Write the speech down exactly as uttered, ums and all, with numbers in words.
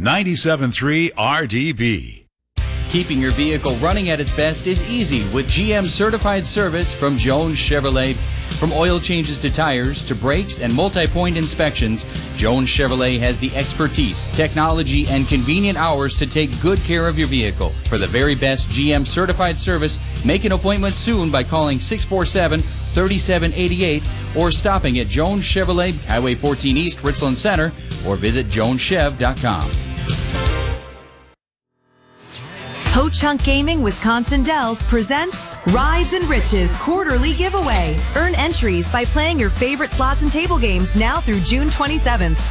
ninety-seven point three R D B. Keeping your vehicle running at its best is easy with G M certified service from Jones Chevrolet. From oil changes to tires to brakes and multi-point inspections, Jones Chevrolet has the expertise, technology, and convenient hours to take good care of your vehicle. For the very best G M certified service, make an appointment soon by calling six four seven, three seven eight eight or stopping at Jones Chevrolet, Highway fourteen East, Richland Center, or visit jones chev dot com. Ho Chunk Gaming Wisconsin Dells presents Rides and Riches quarterly giveaway. Earn entries by playing your favorite slots and table games now through June twenty-seventh.